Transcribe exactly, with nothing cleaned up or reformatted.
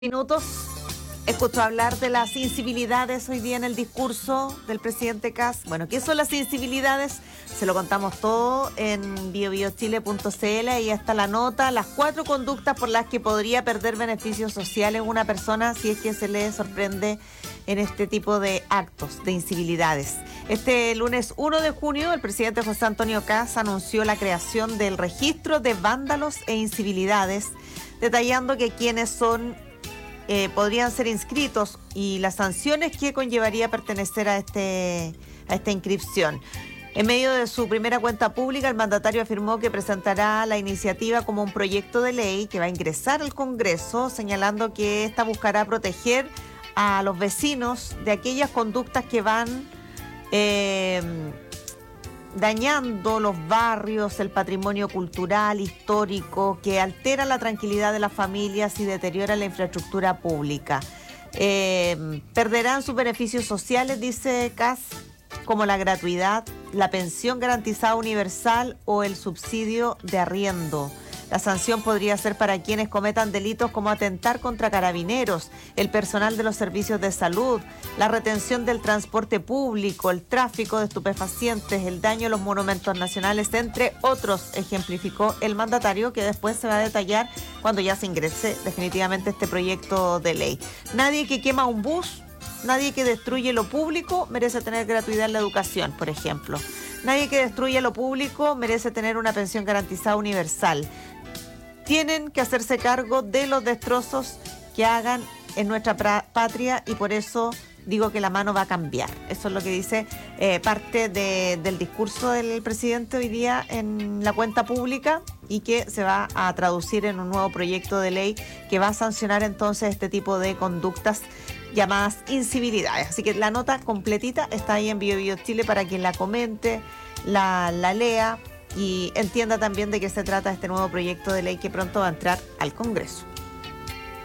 Minutos. Escucho hablar de las incivilidades hoy día en el discurso del presidente Kast. Bueno, ¿qué son las incivilidades? Se lo contamos todo en bio bio chile punto c l. Ahí está la nota, las cuatro conductas por las que podría perder beneficios sociales una persona si es que se le sorprende en este tipo de actos de incivilidades. Este lunes uno de junio, el presidente José Antonio Kast anunció la creación del registro de vándalos e incivilidades, detallando que quienes son Eh, podrían ser inscritos y las sanciones que conllevaría pertenecer a este a esta inscripción. En medio de su primera cuenta pública, el mandatario afirmó que presentará la iniciativa como un proyecto de ley que va a ingresar al Congreso, señalando que esta buscará proteger a los vecinos de aquellas conductas que van eh, dañando los barrios, el patrimonio cultural, histórico, que altera la tranquilidad de las familias y deteriora la infraestructura pública. Eh, perderán sus beneficios sociales, dice Kast, como la gratuidad, la pensión garantizada universal o el subsidio de arriendo. La sanción podría ser para quienes cometan delitos como atentar contra carabineros, el personal de los servicios de salud, la retención del transporte público, el tráfico de estupefacientes, el daño a los monumentos nacionales, entre otros, ejemplificó el mandatario, que después se va a detallar cuando ya se ingrese definitivamente este proyecto de ley. Nadie que quema un bus, nadie que destruye lo público merece tener gratuidad en la educación, por ejemplo. Nadie que destruye lo público merece tener una pensión garantizada universal. Tienen que hacerse cargo de los destrozos que hagan en nuestra pra- patria y por eso digo que la mano va a cambiar. Eso es lo que dice eh, parte de, del discurso del presidente hoy día en la cuenta pública y que se va a traducir en un nuevo proyecto de ley que va a sancionar entonces este tipo de conductas llamadas incivilidades. Así que la nota completita está ahí en Bio Bio Chile para quien la comente, la, la lea y entienda también de qué se trata este nuevo proyecto de ley que pronto va a entrar al Congreso.